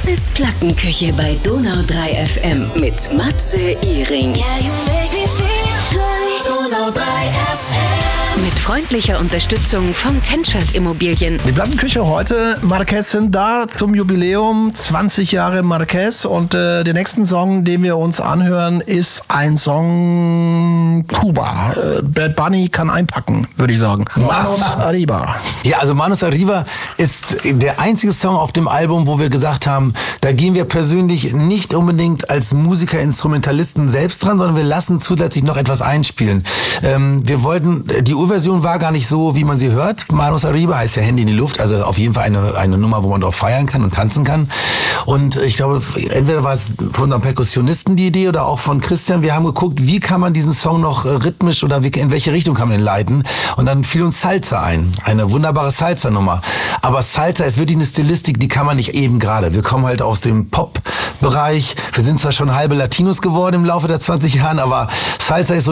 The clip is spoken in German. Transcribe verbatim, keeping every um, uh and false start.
Matzes Plattenküche bei Donau drei F M mit Matze Iring. Yeah, you make me feel good. Donau drei F M. Mit freundlicher Unterstützung von Tenschert Immobilien. Die Plattenküche heute, Marquez sind da zum Jubiläum, zwanzig Jahre Marquez, und äh, der nächsten Song, den wir uns anhören, ist ein Song Kuba. Äh, Bad Bunny kann einpacken, würde ich sagen. Manos Arriba. Ja, also Manos Arriba ist der einzige Song auf dem Album, wo wir gesagt haben, da gehen wir persönlich nicht unbedingt als Musiker, Instrumentalisten selbst dran, sondern wir lassen zusätzlich noch etwas einspielen. Ähm, wir wollten, die Urversion war gar nicht so, wie man sie hört. Manos Arriba heißt ja Hände in die Luft, also auf jeden Fall eine, eine Nummer, wo man drauf feiern kann und tanzen kann. Und ich glaube, entweder war es von unserem Perkussionisten die Idee oder auch von Christian. Wir haben geguckt, wie kann man diesen Song noch rhythmisch oder wie, in welche Richtung kann man ihn leiten. Und dann fiel uns Salsa ein. Eine wunderbare Salsa-Nummer. Aber Salsa ist wirklich eine Stilistik, die kann man nicht eben gerade. Wir kommen halt aus dem Pop-Bereich. Wir sind zwar schon halbe Latinos geworden im Laufe der zwanzig Jahren, aber Salsa ist so